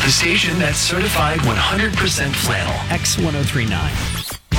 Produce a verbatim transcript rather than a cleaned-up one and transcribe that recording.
The station that's certified one hundred percent flannel. X ten thirty-nine.